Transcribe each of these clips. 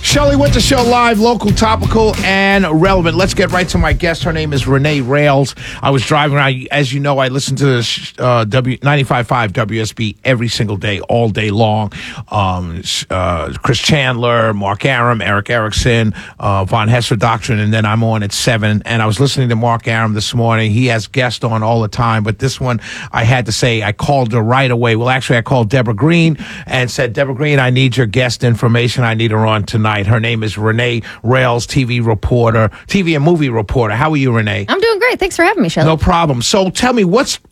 Shelley Winter Show live, local, topical, and relevant. Let's get right to my guest. Her name is Renee Rales. I was driving around. As you know, I listen to this 95.5 WSB every single day, all day long. Chris Chandler, Mark Aram, Eric Erickson, Von Hesser Doctrine, and then I'm on at 7. And I was listening to Mark Aram this morning. He has guests on all the time, but this one I had to say I called her right away. Well, actually, I called Deborah Green and said, Deborah Green, I need your guest information. I need her on tonight. Her name is Renee Rales, TV and movie reporter. How are you, Renee? I'm doing great. Thanks for having me, Shelley. No problem. So tell me, what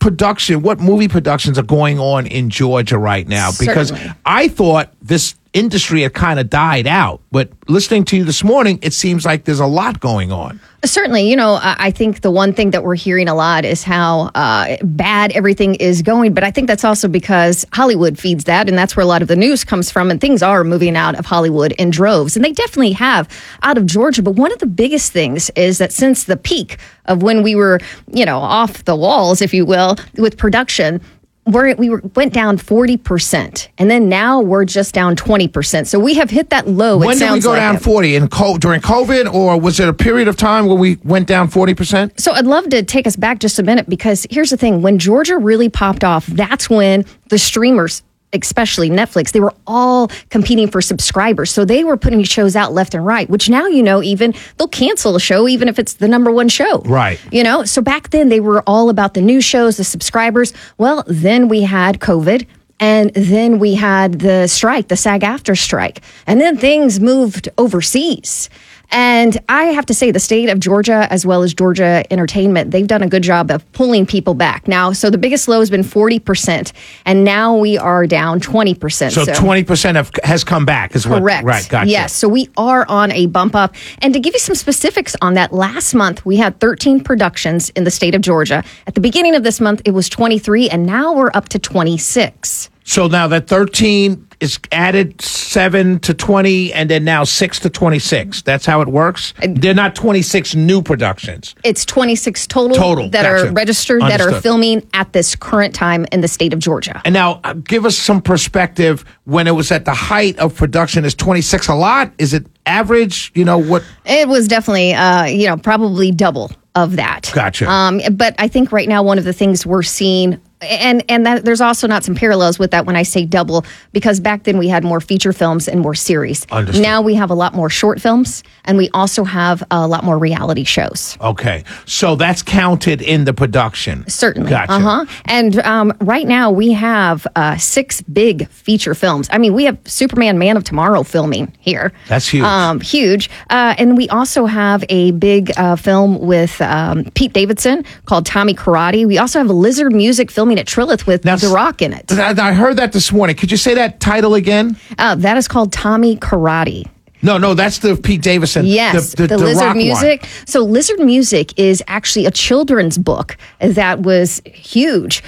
movie productions are going on in Georgia right now? Because Certainly. I thought this industry had kind of died out, but listening to you this morning, it seems like there's a lot going on. Certainly. I think the one thing that we're hearing a lot is how bad everything is going. But I think that's also because Hollywood feeds that. And that's where a lot of the news comes from. And things are moving out of Hollywood in droves. And they definitely have out of Georgia. But one of the biggest things is that since the peak of when we were, off the walls, if you will, with production, we went down 40%, and then now we're just down 20%. So we have hit that low. When did we go down 40? During COVID, or was it a period of time where we went down 40%? So I'd love to take us back just a minute, because here's the thing. When Georgia really popped off, that's when the streamers, especially Netflix, they were all competing for subscribers. So they were putting shows out left and right, which now, even they'll cancel a show, even if it's the number one show. Right. So back then they were all about the new shows, the subscribers. Well, then we had COVID. And then we had the strike, the SAG-AFTRA strike. And then things moved overseas. And I have to say, the state of Georgia, as well as Georgia Entertainment, they've done a good job of pulling people back. Now, so the biggest low has been 40%, and now we are down 20%. So 20% has come back, is what? Correct. Right, gotcha. Yes, so we are on a bump up. And to give you some specifics on that, last month we had 13 productions in the state of Georgia. At the beginning of this month, it was 23, and now we're up to 26. So now that 13 is added 7 to 20, and then now 6 to 26. That's how it works? They're not 26 new productions. It's 26 total that gotcha. are registered, Understood. that are filming at this current time in the state of Georgia. And now give us some perspective. When it was at the height of production, is 26 a lot? Is it average? What? It was definitely, probably double of that. Gotcha. But I think right now one of the things we're seeing, and that there's also not some parallels with that when I say double, because back then we had more feature films and more series. Understood. Now we have a lot more short films, and we also have a lot more reality shows. Okay. So that's counted in the production. Certainly. Gotcha. And right now we have 6 big feature films. I mean, we have Superman Man of Tomorrow filming here. That's huge. Huge. And we also have a big film with Pete Davidson called Tommy Karate. We also have a Lizard Music filming at Trilith with The Rock in it. I heard that this morning. Could you say that title again? That is called Tommy Karate. No, that's the Pete Davidson. Yes, the Lizard Rock Music. One. So Lizard Music is actually a children's book that was huge,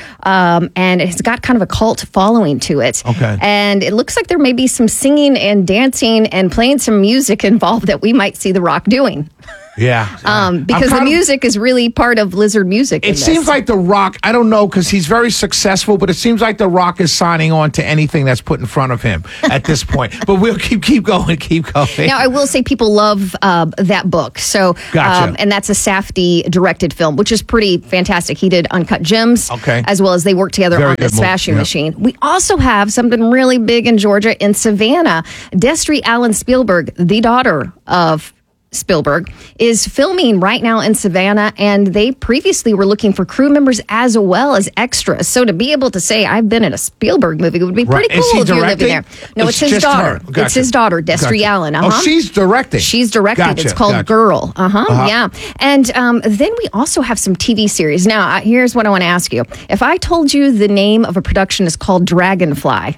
and it's got kind of a cult following to it. Okay. And it looks like there may be some singing and dancing and playing some music involved that we might see The Rock doing. Yeah. Because the music is really part of Lizard Music. It seems like The Rock, I don't know, because he's very successful, but it seems like The Rock is signing on to anything that's put in front of him at this point. But we'll keep going. Now, I will say people love that book. So, Gotcha. And that's a Safdie directed film, which is pretty fantastic. He did Uncut Gems, okay, as well as they worked together very on The Smashing Machine. We also have something really big in Georgia, in Savannah. Destry Allen Spielberg, the daughter of Spielberg, is filming right now in Savannah, and they previously were looking for crew members as well as extras. So to be able to say I've been in a Spielberg movie would be pretty cool if you're living there. No, it's his daughter. Gotcha. It's his daughter, Destry Allen. Oh, she's directing. She's directing. It's called Girl. Yeah. And then we also have some TV series. Now, here's what I want to ask you. If I told you the name of a production is called Dragonfly,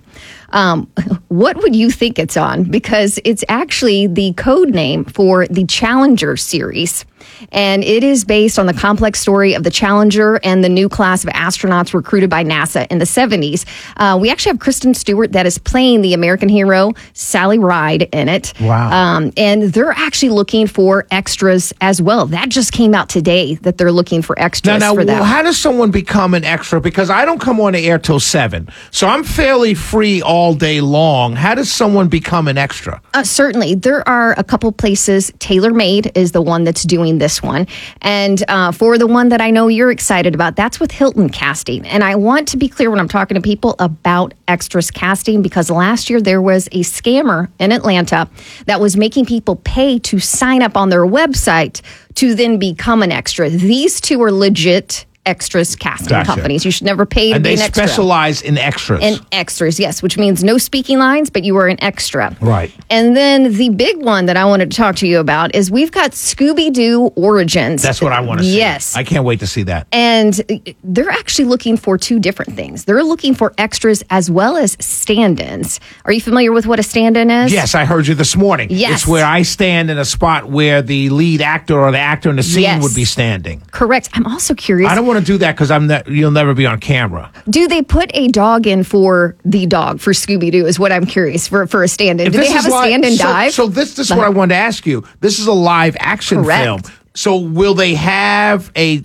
what would you think it's on? Because it's actually the code name for the Challenger series. And it is based on the complex story of the Challenger and the new class of astronauts recruited by NASA in the 70s. We actually have Kristen Stewart that is playing the American hero, Sally Ride, in it. Wow. And they're actually looking for extras as well. That just came out today that they're looking for extras for that. How does someone become an extra? Because I don't come on the air till 7, so I'm fairly free all day long. How does someone become an extra? Certainly. There are a couple places. TaylorMade is the one that's doing this one. And for the one that I know you're excited about, that's with Hilton Casting. And I want to be clear when I'm talking to people about extras casting, because last year there was a scammer in Atlanta that was making people pay to sign up on their website to then become an extra. These two are legit extras casting companies. You should never pay to be an extra. And they specialize in extras. In extras, yes, which means no speaking lines, but you are an extra. Right. And then the big one that I wanted to talk to you about is we've got Scooby-Doo Origins. That's what I want to see. Yes. I can't wait to see that. And they're actually looking for two different things. They're looking for extras as well as stand-ins. Are you familiar with what a stand-in is? Yes, I heard you this morning. Yes. It's where I stand in a spot where the lead actor or the actor in the scene would be standing. Correct. I'm also curious. I don't want to do that because you'll never be on camera. Do they put a dog in for the dog for Scooby-Doo is what I'm curious for a stand-in. Do they have a stand-in dive? So this is what I wanted to ask you. This is a live action film. So will they have a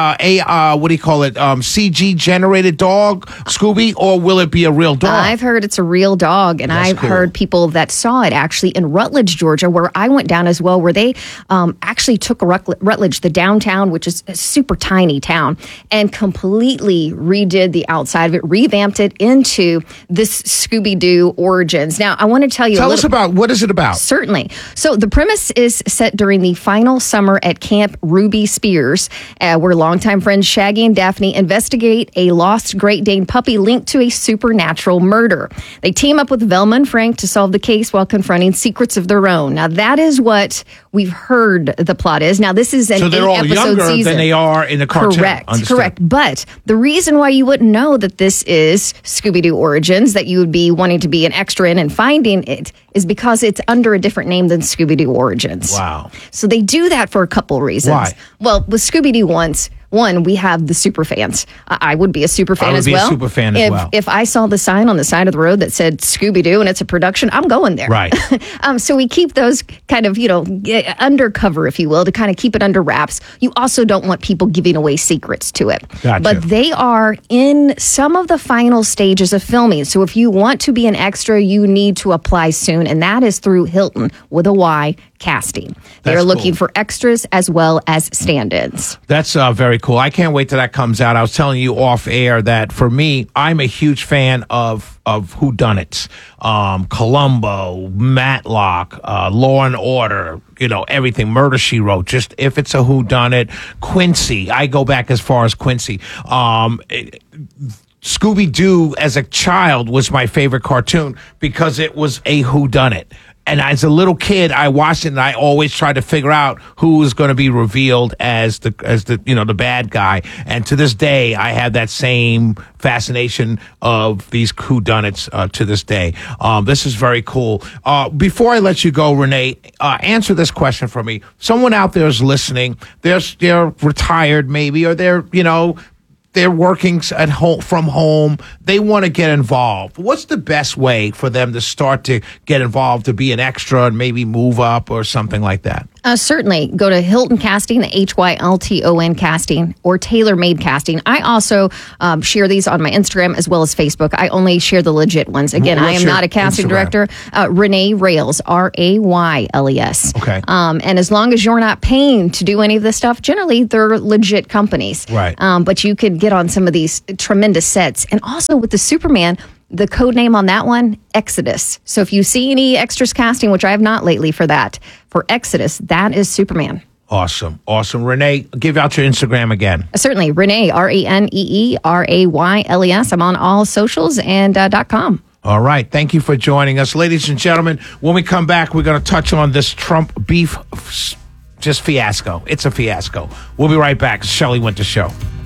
CG generated dog, Scooby, or will it be a real dog? I've heard it's a real dog, and I've heard people that saw it actually in Rutledge, Georgia, where I went down as well, where they actually took Rutledge, the downtown, which is a super tiny town, and completely redid the outside of it, revamped it into this Scooby-Doo Origins. Now, I want to tell you Tell us about, what is it about? Certainly. So the premise is set during the final summer at Camp Ruby Spears, where longtime friends Shaggy and Daphne investigate a lost Great Dane puppy linked to a supernatural murder. They team up with Velma and Frank to solve the case while confronting secrets of their own. Now, that is what we've heard the plot is. Now, this is an 8-episode season. So they're all younger than they are in the cartoon. Correct. But the reason why you wouldn't know that this is Scooby-Doo Origins, that you would be wanting to be an extra in and finding it, is because it's under a different name than Scooby-Doo Origins. Wow. So they do that for a couple reasons. Why? Well, with Scooby-Doo one, we have the super fans. I would be a super fan as well. I would be a super fan as well. If I saw the sign on the side of the road that said Scooby-Doo and it's a production, I'm going there. Right. So we keep those kind of, undercover, if you will, to kind of keep it under wraps. You also don't want people giving away secrets to it. Gotcha. But they are in some of the final stages of filming. So if you want to be an extra, you need to apply soon. And that is through Hilton with a Y Casting. They are looking for extras as well as stand-ins. That's very cool. I can't wait till that comes out. I was telling you off air that for me, I'm a huge fan of whodunits. Columbo, Matlock, Law and Order, everything. Murder, She Wrote. Just if it's a whodunit. Quincy. I go back as far as Quincy. Scooby-Doo as a child was my favorite cartoon because it was a whodunit. And as a little kid, I watched it, and I always tried to figure out who was going to be revealed as the the bad guy. And to this day, I have that same fascination of these whodunits to this day. This is very cool. Before I let you go, Renee, answer this question for me. Someone out there is listening. They're retired, maybe, or they're working at home from home. They want to get involved. What's the best way for them to start to get involved, to be an extra and maybe move up or something like that? Certainly. Go to Hilton Casting, the HYLTON Casting, or TaylorMade Casting. I also share these on my Instagram as well as Facebook. I only share the legit ones. Again, I am not a casting director. Renee Rayles, RAYLES. Okay. And as long as you're not paying to do any of this stuff, generally they're legit companies. Right. But you could get on some of these tremendous sets. And also with the Superman, the code name on that one, Exodus. So if you see any extras casting, which I have not lately for Exodus, that is Superman. Awesome. Renee, give out your Instagram again. Certainly. Renee, RANEE, I'm on all socials and .com. All right. Thank you for joining us. Ladies and gentlemen, when we come back, we're going to touch on this Trump beef just fiasco. It's a fiasco. We'll be right back. Shelley Winter Show.